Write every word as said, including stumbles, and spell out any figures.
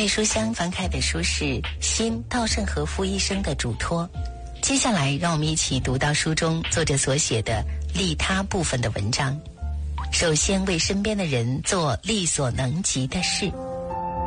为书香翻开的书是新稻盛和夫一生的嘱托。接下来让我们一起读到书中作者所写的利他部分的文章。首先为身边的人做力所能及的事。